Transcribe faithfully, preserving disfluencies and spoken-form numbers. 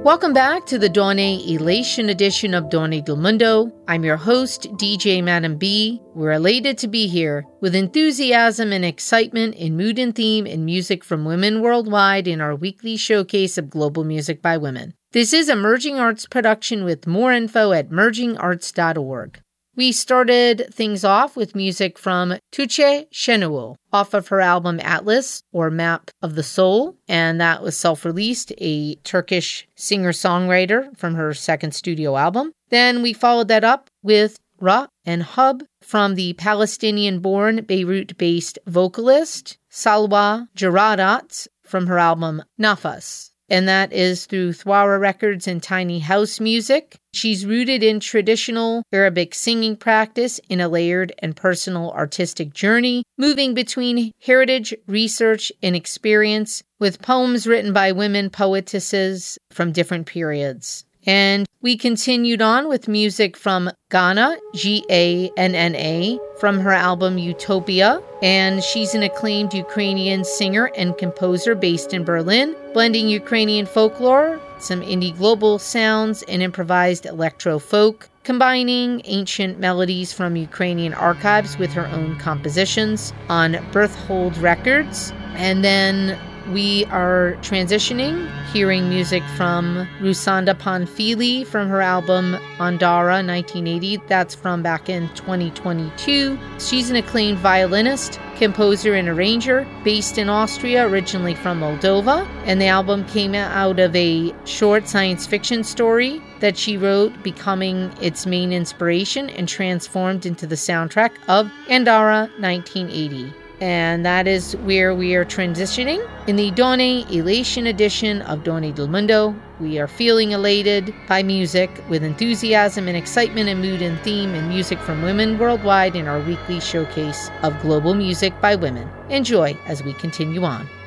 Welcome back to the Dawn Elation edition of Dawn del Mundo. I'm your host, D J Madam B. We're elated to be here with enthusiasm and excitement in mood and theme and music from women worldwide in our weekly showcase of global music by women. This is a Merging Arts production with more info at merging arts dot org. We started things off with music from Tuğçe Şenol off of her album Atlas, or Map of the Soul, and that was self-released, a Turkish singer-songwriter from her second studio album. Then we followed that up with Ra and Hub from the Palestinian-born, Beirut-based vocalist Salwa Jaradat from her album Nafas. And that is through Thwara Records and Tiny House Music. She's rooted in traditional Arabic singing practice in a layered and personal artistic journey, moving between heritage, research, and experience with poems written by women poetesses from different periods. And we continued on with music from Ganna, G A N N A, from her album Utopia. And she's an acclaimed Ukrainian singer and composer based in Berlin, blending Ukrainian folklore, some indie global sounds, and improvised electro folk, combining ancient melodies from Ukrainian archives with her own compositions on Berthold Records. And then we are transitioning, hearing music from Rusanda Panfili from her album Andara nineteen eighty. That's from back in twenty twenty-two. She's an acclaimed violinist, composer, and arranger based in Austria, originally from Moldova. And the album came out of a short science fiction story that she wrote, becoming its main inspiration and transformed into the soundtrack of Andara nineteen eighty. And that is where we are transitioning. In the Dawn Elation edition of Dawn del Mundo, we are feeling elated by music with enthusiasm and excitement and mood and theme and music from women worldwide in our weekly showcase of global music by women. Enjoy as we continue on.